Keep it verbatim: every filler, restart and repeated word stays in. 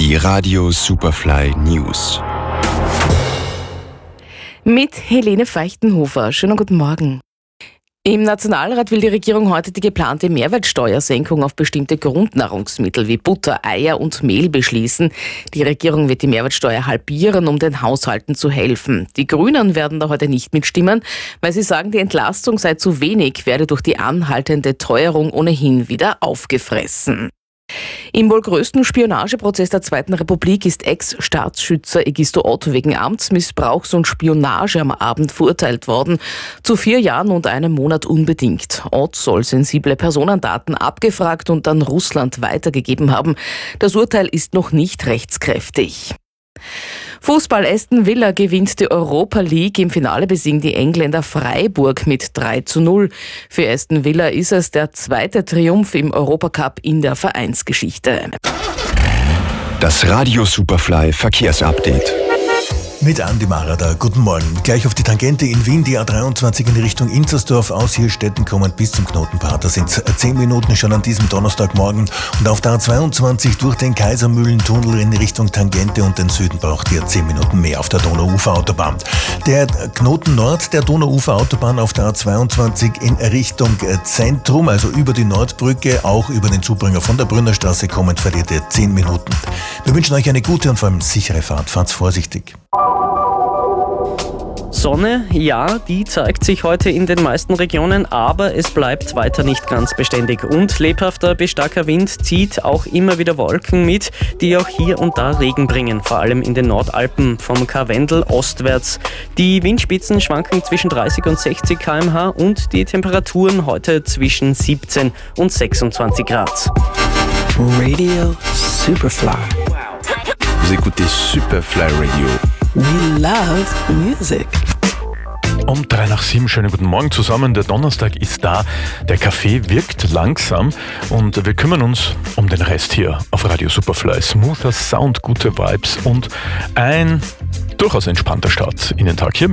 Die Radio Superfly News. Mit Helene Feichtenhofer. Schönen guten Morgen. Im Nationalrat will die Regierung heute die geplante Mehrwertsteuersenkung auf bestimmte Grundnahrungsmittel wie Butter, Eier und Mehl beschließen. Die Regierung wird die Mehrwertsteuer halbieren, um den Haushalten zu helfen. Die Grünen werden da heute nicht mitstimmen, weil sie sagen, die Entlastung sei zu wenig, werde durch die anhaltende Teuerung ohnehin wieder aufgefressen. Im wohl größten Spionageprozess der Zweiten Republik ist Ex-Staatsschützer Egisto Ott wegen Amtsmissbrauchs und Spionage am Abend verurteilt worden. Zu vier Jahren und einem Monat unbedingt. Ott soll sensible Personendaten abgefragt und an Russland weitergegeben haben. Das Urteil ist noch nicht rechtskräftig. Fußball: Aston Villa gewinnt die Europa League. Im Finale besiegen die Engländer Freiburg mit drei zu null. Für Aston Villa ist es der zweite Triumph im Europacup in der Vereinsgeschichte. Das Radio Superfly Verkehrsupdate. Mit Andi Marada. Guten Morgen. Gleich auf die Tangente in Wien, die A dreiundzwanzig in Richtung Inzersdorf aus Hirstetten kommend bis zum Knotenpaar. Da sind zehn Minuten schon an diesem Donnerstagmorgen. Und auf der A zweiundzwanzig durch den Kaisermühlentunnel in Richtung Tangente und den Süden braucht ihr zehn Minuten mehr auf der Donauuferautobahn. Der Knoten Nord der Donauuferautobahn auf der A zweiundzwanzig in Richtung Zentrum, also über die Nordbrücke, auch über den Zubringer von der Brünnerstraße kommend, verliert ihr zehn Minuten. Wir wünschen euch eine gute und vor allem sichere Fahrt. Fahrt's vorsichtig. Sonne, ja, die zeigt sich heute in den meisten Regionen, aber es bleibt weiter nicht ganz beständig. Und lebhafter bis starker Wind zieht auch immer wieder Wolken mit, die auch hier und da Regen bringen, vor allem in den Nordalpen vom Karwendel ostwärts. Die Windspitzen schwanken zwischen dreißig und sechzig Kilometer pro Stunde und die Temperaturen heute zwischen siebzehn und sechsundzwanzig Grad. Radio Superfly. Vous écoutez Superfly Radio. We love music. Um drei nach sieben, schönen guten Morgen zusammen. Der Donnerstag ist da, der Kaffee wirkt langsam und wir kümmern uns um den Rest hier auf Radio Superfly. Smoother Sound, gute Vibes und ein durchaus entspannter Start in den Tag hier.